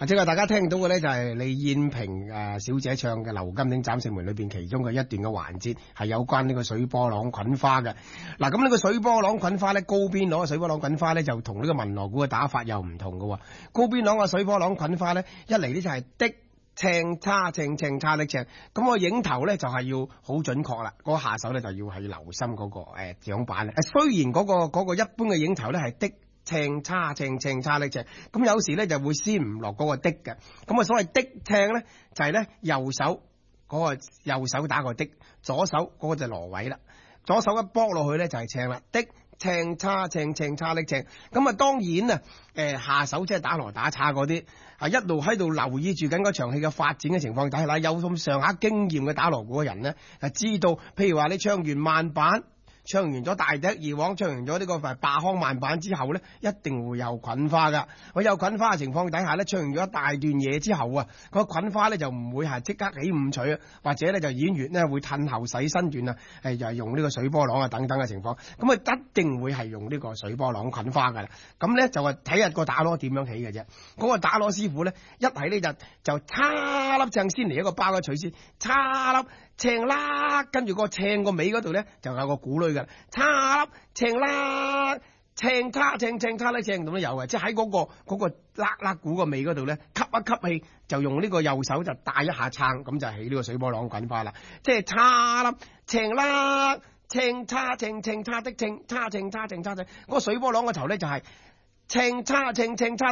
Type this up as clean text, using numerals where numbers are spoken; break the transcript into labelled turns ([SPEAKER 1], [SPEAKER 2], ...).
[SPEAKER 1] 即係大家聽到嘅咧就係李燕萍小姐唱嘅《流金頂斬四門》裏邊其中嘅一段嘅環節，係有關呢個水波浪滾花嘅。嗱，咁呢個水波浪滾花咧，高邊朗嘅水波浪滾花咧就同呢個文鑼鼓嘅打法又唔同嘅。高邊朗嘅水波浪滾花咧，一嚟呢就係的稱叉稱稱叉的稱，咁個影頭咧就係要好準確啦，嗰個下手咧就要係留心嗰個掌板咧。雖然嗰個一般嘅影頭咧係的稱叉稱稱叉的稱，咁有時咧就會先唔落嗰個的嘅。咁啊所謂的稱咧就係咧右手嗰個右手打個的，左手嗰個就羅位啦。左手一撥落去咧就係稱啦，的稱叉稱稱叉的稱。咁啊當然啊下手即係打鑼打叉嗰啲一路喺度留意住緊嗰場戲嘅發展嘅情況底下啦，有咁上下經驗嘅打鑼鼓嘅人咧知道，譬如話你唱完慢板，唱完咗大笛二黃，唱完咗呢個罷腔慢板之後咧，一定會有滾花噶。我有滾花嘅情況底下咧，唱完咗一大段嘢之後啊，個滾花咧就唔會係即刻起五取啊，或者咧就演員咧會褪後洗身段啊，就係用呢個水波浪啊等等嘅情況，咁啊一定會係用呢個水波浪滾花噶啦。咁咧就係睇下個打鑼點樣起嘅啫。嗰個打鑼師傅咧一係咧就叉粒正先嚟一個包一取先，叉粒稱啦，跟住個稱個尾嗰度咧就有個鼓女嘅，叉粒稱啦，稱叉稱稱叉咧稱咁都有嘅，即係喺嗰個啦啦鼓個尾嗰度咧吸一吸氣，就用呢個右手就帶一下撐，咁就起呢個水波浪滾花啦。即係叉粒稱啦，稱叉稱稱叉的稱，叉稱叉稱叉稱，嗰個水波浪個頭咧就係稱叉稱稱叉。